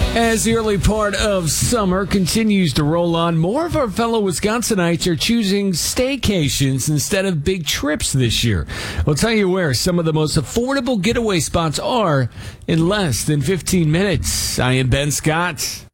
As the early part of summer continues to roll on, more of our fellow Wisconsinites are choosing staycations instead of big trips this year. We'll tell you where some of the most affordable getaway spots are in less than 15 minutes. I am Ben Scott.